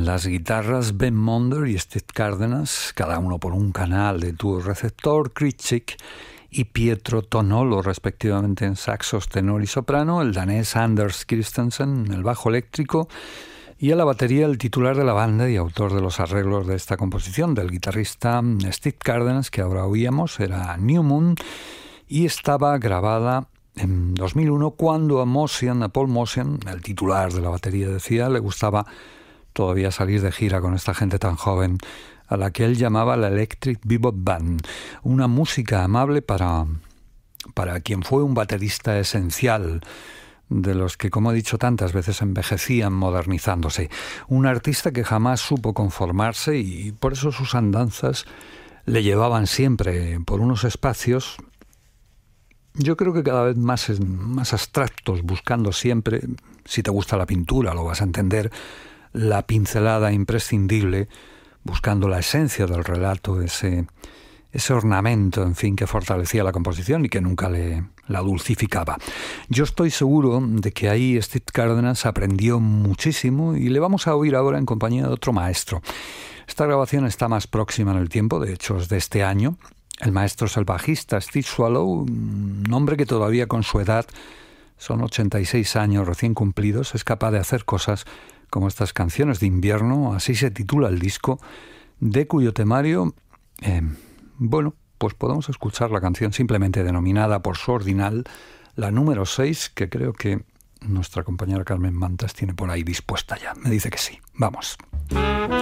las guitarras Ben Monder y Steve Cárdenas, cada uno por un canal de tubo receptor, Krycek y Pietro Tonolo, respectivamente en saxos, tenor y soprano, el danés Anders Christensen en el bajo eléctrico y a la batería el titular de la banda y autor de los arreglos de esta composición, del guitarrista Steve Cárdenas, que ahora oíamos, era New Moon, y estaba grabada en 2001 cuando a Paul Motian, el titular de la batería, decía, le gustaba todavía salir de gira con esta gente tan joven, a la que él llamaba la Electric Bebop Band, una música amable para quien fue un baterista esencial, de los que, como he dicho tantas veces, envejecían modernizándose. Un artista que jamás supo conformarse y por eso sus andanzas le llevaban siempre por unos espacios, yo creo que cada vez más abstractos, buscando siempre, si te gusta la pintura lo vas a entender, la pincelada imprescindible, buscando la esencia del relato, ese ornamento, en fin, que fortalecía la composición y que nunca la dulcificaba. Yo estoy seguro de que ahí Steve Cárdenas aprendió muchísimo y le vamos a oír ahora en compañía de otro maestro. Esta grabación está más próxima en el tiempo, de hecho es de este año. El maestro es el bajista Steve Swallow, un hombre que todavía con su edad, son 86 años recién cumplidos, es capaz de hacer cosas como estas canciones de invierno, así se titula el disco, de cuyo temario, pues podemos escuchar la canción simplemente denominada por su ordinal, la número 6, que creo que nuestra compañera Carmen Mantas tiene por ahí dispuesta ya. Me dice que sí. Vamos.